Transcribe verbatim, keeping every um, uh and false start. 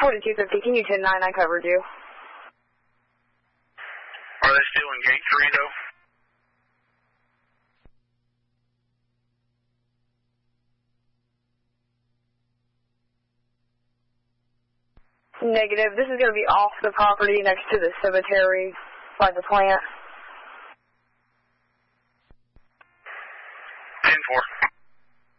forty-two fifty, can you ten nine? I covered you. Are they still in gate three, though? Negative. This is going to be off the property next to the cemetery by the plant. ten four.